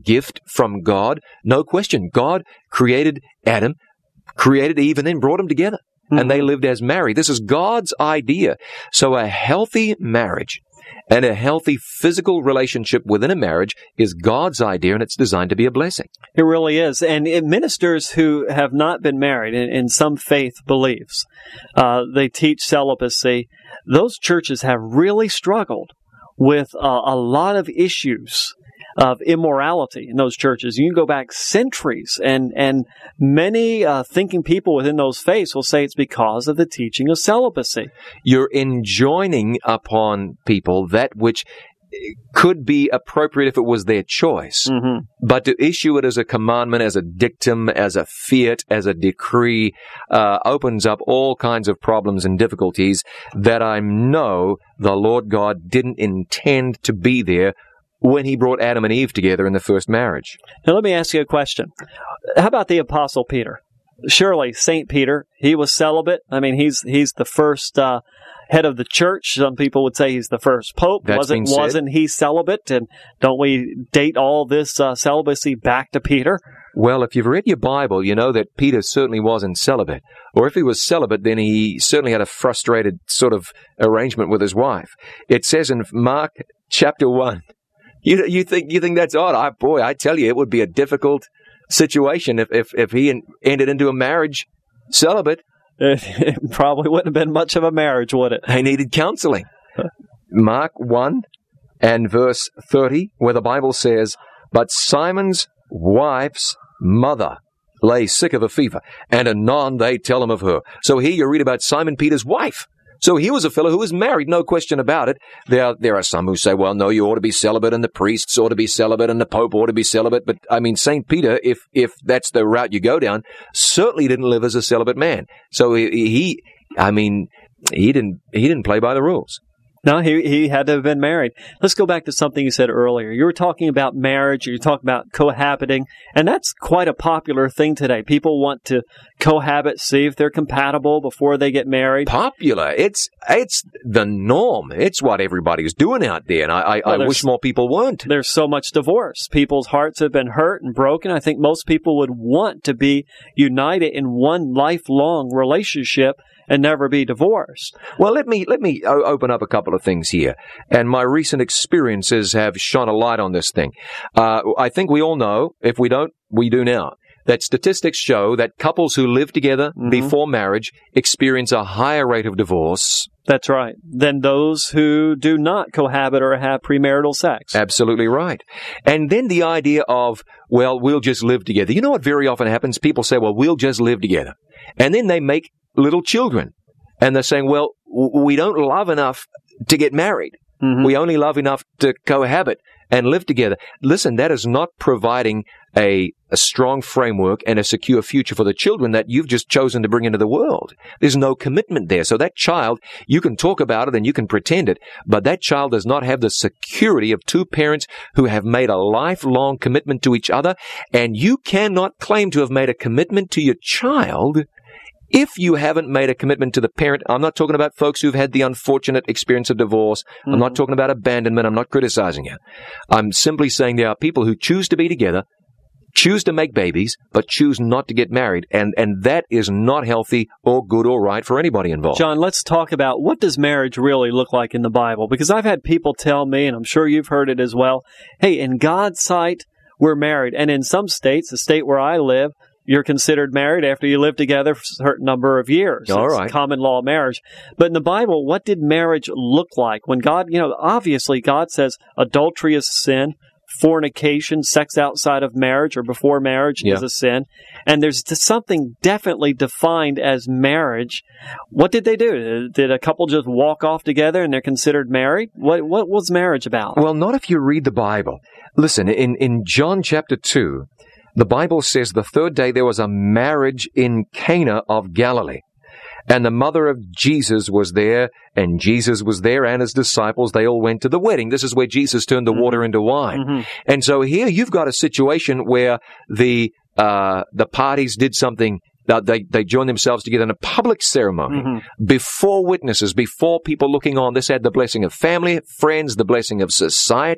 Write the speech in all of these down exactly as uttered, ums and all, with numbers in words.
gift from God? No question. God created Adam, created Eve, and then brought them together. Mm-hmm. And they lived as married. This is God's idea. So a healthy marriage and a healthy physical relationship within a marriage is God's idea, and it's designed to be a blessing. It really is. And it, ministers who have not been married in, in some faith beliefs, uh, they teach celibacy. Those churches have really struggled with uh, a lot of issues of immorality in those churches. You can go back centuries, and and many uh, thinking people within those faiths will say it's because of the teaching of celibacy. You're enjoining upon people that which could be appropriate if it was their choice. Mm-hmm. But to issue it as a commandment, as a dictum, as a fiat, as a decree, uh, opens up all kinds of problems and difficulties that I know the Lord God didn't intend to be there when He brought Adam and Eve together in the first marriage. Now let me ask you a question. How about the Apostle Peter? Surely Saint Peter, he was celibate. I mean, he's he's the first uh, head of the church. Some people would say he's the first pope. That's wasn't being said. Wasn't he celibate? And don't we date all this uh, celibacy back to Peter? Well, if you've read your Bible, you know that Peter certainly wasn't celibate. Or if he was celibate, then he certainly had a frustrated sort of arrangement with his wife. It says in Mark chapter one, You you think you think that's odd? I, boy, I tell you, it would be a difficult situation if if, if he en- entered into a marriage celibate. It, it probably wouldn't have been much of a marriage, would it? They needed counseling. Mark one and verse thirty, where the Bible says, "But Simon's wife's mother lay sick of a fever, and anon they tell him of her." So here you read about Simon Peter's wife. So he was a fellow who was married, no question about it. There are, there are some who say, well, no, you ought to be celibate, and the priests ought to be celibate, and the Pope ought to be celibate. But, I mean, Saint Peter, if if that's the route you go down, certainly didn't live as a celibate man. So he, he I mean, he didn't he didn't play by the rules. No, he he had to have been married. Let's go back to something you said earlier. You were talking about marriage, you were talking about cohabiting, and that's quite a popular thing today. People want to cohabit, see if they're compatible before they get married. Popular. It's it's the norm. It's what everybody's doing out there, and I, I, well, I wish more people weren't. There's so much divorce. People's hearts have been hurt and broken. I think most people would want to be united in one lifelong relationship and never be divorced. Well, let me let me o- open up a couple of things here, and my recent experiences have shone a light on this thing. Uh, I think we all know, if we don't, we do now, that statistics show that couples who live together mm-hmm. before marriage experience a higher rate of divorce. That's right. Than those who do not cohabit or have premarital sex. Absolutely right. And then the idea of, well, we'll just live together. You know what very often happens? People say, well, we'll just live together. And then they make little children. And they're saying, well, w- we don't love enough to get married. Mm-hmm. We only love enough to cohabit and live together. Listen, that is not providing a, a strong framework and a secure future for the children that you've just chosen to bring into the world. There's no commitment there. So that child, you can talk about it and you can pretend it, but that child does not have the security of two parents who have made a lifelong commitment to each other, and you cannot claim to have made a commitment to your child if you haven't made a commitment to the parent. I'm not talking about folks who've had the unfortunate experience of divorce. Mm-hmm. I'm not talking about abandonment. I'm not criticizing you. I'm simply saying there are people who choose to be together, choose to make babies, but choose not to get married. And, and that is not healthy or good or right for anybody involved. John, let's talk about what does marriage really look like in the Bible? Because I've had people tell me, and I'm sure you've heard it as well, hey, in God's sight, we're married. And in some states, the state where I live, you're considered married after you live together for a certain number of years. All it's right. Common law marriage. But in the Bible, what did marriage look like? When God, you know, obviously God says adultery is sin, fornication, sex outside of marriage or before marriage yeah. is a sin. And there's something definitely defined as marriage. What did they do? Did a couple just walk off together and they're considered married? What what was marriage about? Well, not if you read the Bible. Listen, in, in John chapter two, the Bible says the third day there was a marriage in Cana of Galilee. And the mother of Jesus was there, and Jesus was there, and his disciples, they all went to the wedding. This is where Jesus turned the mm-hmm. water into wine. Mm-hmm. And so here you've got a situation where the uh, the parties did something, uh, they, they joined themselves together in a public ceremony, mm-hmm. before witnesses, before people looking on. This had the blessing of family, friends, the blessing of society.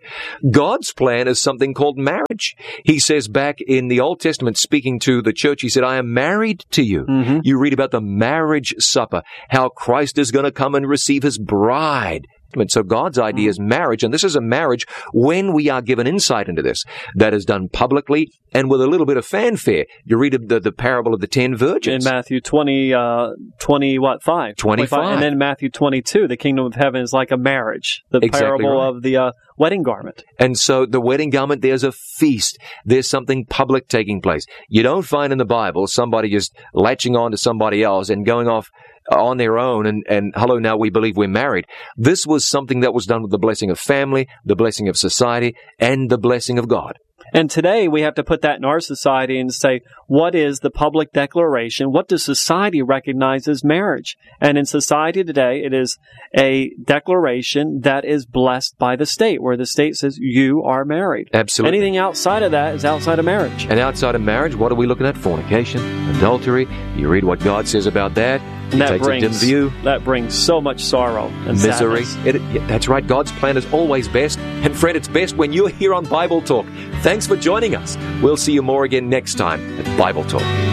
God's plan is something called marriage. He says back in the Old Testament, speaking to the church, he said, I am married to you. Mm-hmm. You read about the marriage supper, how Christ is going to come and receive his bride. And so God's idea is marriage, and this is a marriage when we are given insight into this. That is done publicly and with a little bit of fanfare. You read the, the parable of the ten virgins. In Matthew twenty, uh, twenty, what, five? twenty-five. And then Matthew twenty-two, the kingdom of heaven is like a marriage. The Exactly parable right. of the uh, wedding garment. And so the wedding garment, there's a feast. There's something public taking place. You don't find in the Bible somebody just latching on to somebody else and going off on their own and, and hello, now we believe we're married. This was something that was done with the blessing of family, the blessing of society, and the blessing of God. And today we have to put that in our society and say, what is the public declaration? What does society recognize as marriage? And in society today, it is a declaration that is blessed by the state, where the state says you are married. Absolutely. Anything outside of that is outside of marriage. And outside of marriage, what are we looking at? Fornication, adultery. You read what God says about that. He And that takes brings, a dim view. that brings so much sorrow and Misery. sadness. It, yeah, that's right. God's plan is always best. And friend, it's best when you're here on Bible Talk. Thanks for joining us. We'll see you more again next time at Bible Talk.